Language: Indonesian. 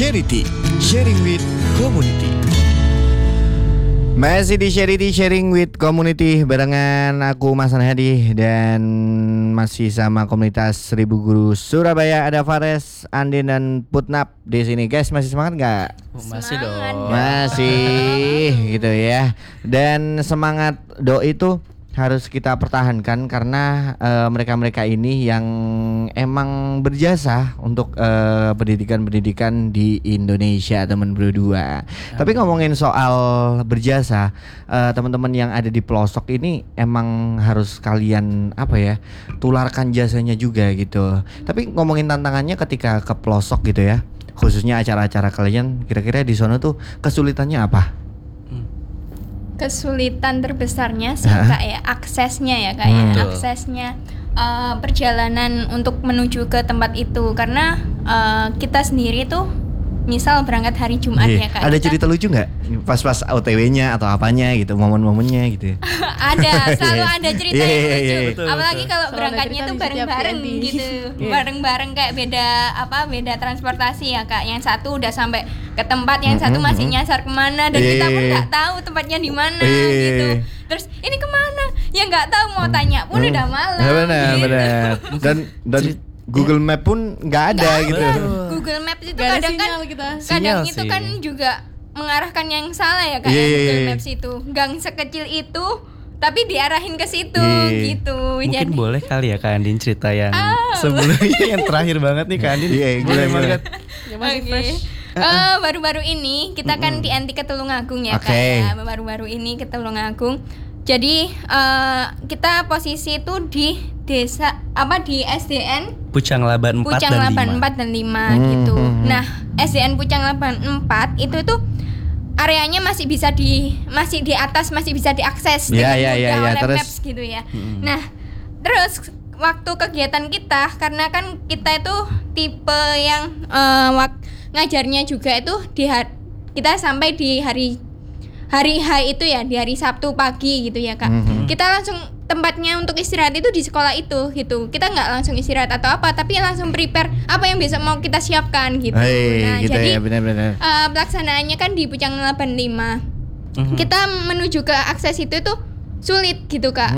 Charity, sharing with community. Masih di Charity Sharing with Community barengan aku Mas Hadi dan masih sama komunitas 1000 Guru Surabaya. Ada Fares, Andin dan Putnap di sini. Guys, masih semangat nggak? Masih dong. Masih gitu ya. Dan semangat doi itu harus kita pertahankan karena mereka-mereka ini yang emang berjasa untuk pendidikan di Indonesia, teman berdua. Tapi ngomongin soal berjasa, teman-teman yang ada di pelosok ini emang harus kalian tularkan jasanya juga gitu. Tapi ngomongin tantangannya ketika ke pelosok gitu ya, khususnya acara-acara kalian, kira-kira di sana tuh kesulitannya apa? Kesulitan terbesarnya sih Kak ya, aksesnya ya Kak ya, aksesnya perjalanan untuk menuju ke tempat itu karena kita sendiri tuh misal berangkat hari Jumat ya Kak. Ada cerita lucu nggak pas OTW-nya atau apanya gitu, momen-momennya gitu? Ada, selalu ada cerita yang lucu. Betul, apalagi kalau berangkatnya tuh bareng-bareng gitu, bareng-bareng kayak beda transportasi ya Kak. Yang satu udah sampai ke tempat, yang satu masih nyasar kemana dan kita pun nggak tahu tempatnya di mana gitu. Terus ini kemana? Ya nggak tahu, mau tanya pun udah malam. Benar. Dan Google Map pun nggak ada gitu. Google Maps itu Gak ada kadang kan sinyal kita. kadang Sinyal itu sih. kan juga mengarahkan yang salah ya Kak. Google Maps itu gang sekecil itu tapi diarahin ke situ gitu. Mungkin Jadi boleh kali ya Kak Andin cerita yang sebelumnya yang terakhir banget nih Kak Andin. Boleh banget. Baru-baru ini kita kan di anti ke Tulungagung ya Kak Oke. ya. Baru-baru ini ke Tulungagung. Jadi kita posisi itu di desa di SDN Pucang Laban 4 Pucang dan 8 4 dan 5 gitu. Nah, SDN Pucang 8 4 itu tuh areanya masih di atas, masih bisa diakses dengan mudah oleh terus. Maps gitu ya. Nah, terus waktu kegiatan kita karena kan kita itu tipe yang ngajarnya juga itu kita sampai di hari H itu ya, di hari Sabtu pagi gitu ya Kak. Kita langsung tempatnya untuk istirahat itu di sekolah itu gitu. Kita nggak langsung istirahat atau apa, tapi langsung prepare apa yang besok mau kita siapkan gitu. Nah, gitu jadi ya, benar-benar. pelaksanaannya kan di Pucang 85. Kita menuju ke akses itu tuh sulit gitu Kak.